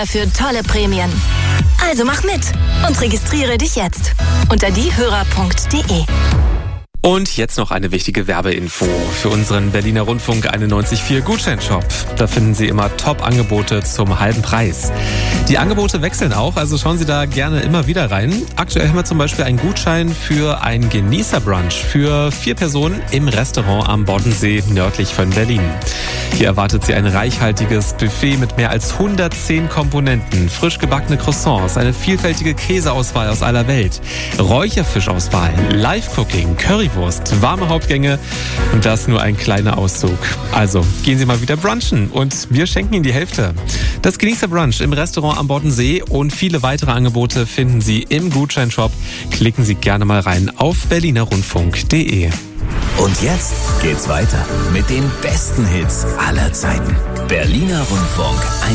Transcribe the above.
für tolle Prämien. Also mach mit und registriere dich jetzt unter diehörer.de. Und jetzt noch eine wichtige Werbeinfo für unseren Berliner Rundfunk 91.4 Gutscheinshop. Da finden Sie immer Top-Angebote zum halben Preis. Die Angebote wechseln auch, also schauen Sie da gerne immer wieder rein. Aktuell haben wir zum Beispiel einen Gutschein für ein Genießerbrunch für 4 Personen im Restaurant am Boddensee nördlich von Berlin. Hier erwartet Sie ein reichhaltiges Buffet mit mehr als 110 Komponenten, frisch gebackene Croissants, eine vielfältige Käseauswahl aus aller Welt, Räucherfischauswahl, Live-Cooking, Currywurst, warme Hauptgänge und das nur ein kleiner Auszug. Also gehen Sie mal wieder brunchen und wir schenken Ihnen die Hälfte. Das Genießerbrunch im Restaurant am Boddensee und viele weitere Angebote finden Sie im Gutscheinshop. Klicken Sie gerne mal rein auf berlinerrundfunk.de. Und jetzt geht's weiter mit den besten Hits aller Zeiten. Berliner Rundfunk